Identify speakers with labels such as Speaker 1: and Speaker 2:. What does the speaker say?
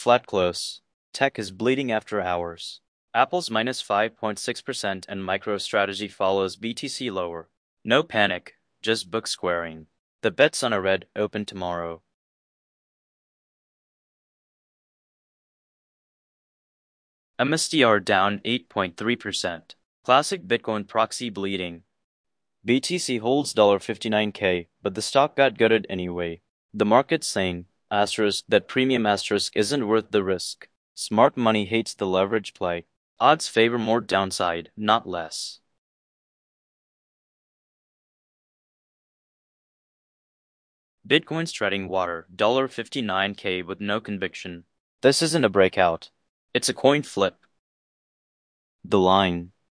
Speaker 1: flat close. Tech is bleeding after hours. Apple's minus 5.6% and MicroStrategy follows BTC lower. No panic, just book squaring. The bets on a red open tomorrow. MSTR down 8.3%. Classic Bitcoin proxy bleeding. BTC holds $59K, but the stock got gutted anyway. The market's saying, asterisk, that premium asterisk isn't worth the risk. Smart money hates the leverage play. Odds favor more downside, not less. Bitcoin's treading water, $59K with no conviction. This isn't a breakout. It's a coin flip. The line.